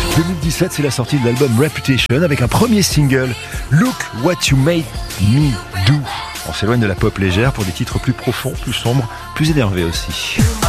2017, c'est la sortie de l'album Reputation avec un premier single, Look What You Made Me Do. On s'éloigne de la pop légère pour des titres plus profonds, plus sombres, plus énervés aussi.